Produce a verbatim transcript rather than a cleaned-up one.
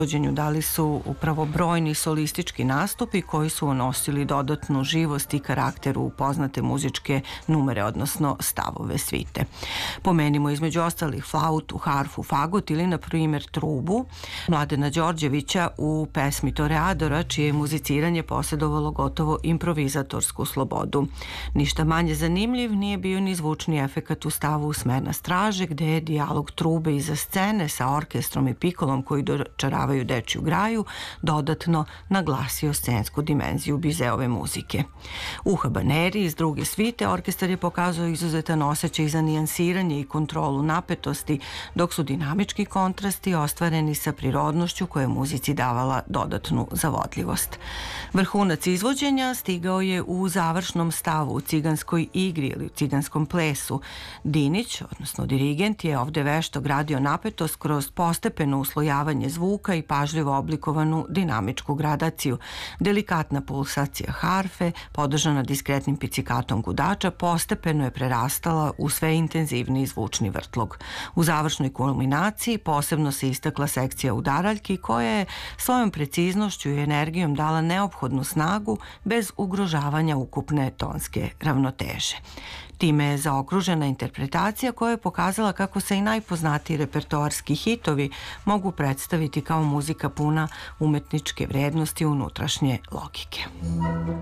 izvođenju dali su upravo brojni solistički nastupi koji su unosili dodatnu živost i karakter u poznate muzičke numere, odnosno stavove svite. Pomenimo između ostalih flautu, harfu, fagot ili na primjer trubu Mladena Đorđevića u pesmi Toreadora, čije je muziciranje posjedovalo gotovo improvizatorsku slobodu. Ništa manje zanimljiv nije bio ni zvučni efekat u stavu Smena straže, gde je dijalog trube iza scene sa orkestrom i pikolom koji dočaravaju dečju graju dodatno naglasio scensku dimenziju Bizeove muzike. U Habaneri iz druge svite orkestar je pokazao izuzetan osjećaj za nijansiranje i kontrolu napetosti, dok su dinamički kontrasti ostvareni sa prirodnošću koja je muzici davala dodatnu zavodljivost. Vrhunac izvođenja stigao je u završnom stavu u ciganskoj igri ili u ciganskom plesu. Dinić, odnosno dirigent, je ovde vešto gradio napetost kroz postepeno uslojavanje zvuka i pažljivo oblikovanu dinamičku gradaciju. Delikatna pulsacija harfe, podržana diskretnim picikatom gudača, postepeno je prerastala u sve intenzivniji zvučni vrtlog. U završnoj kulminaciji posebno se istakla sekcija udaraljki koja je svojom preciznošću i energijom dala neophodnu snagu bez ugrožavanja ukupne tonske ravnoteže. Time je zaokružena interpretacija koja je pokazala kako se i najpoznatiji repertoarski hitovi mogu predstaviti kao muzika puna umetničke vrednosti i unutrašnje logike.